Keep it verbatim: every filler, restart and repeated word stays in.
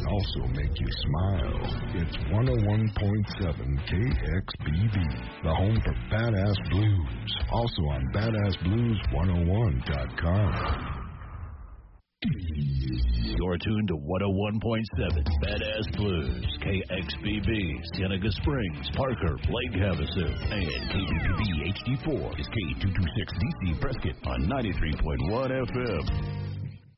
can also make you smile. It's one oh one point seven K X B B, the home for Badass Blues. Also on badass blues one oh one dot com. You're tuned to one oh one point seven Badass Blues, K X B B, Seneca Springs, Parker, Lake Havasu, and K B B B H D four is K two twenty-six D C Prescott on ninety-three point one F M.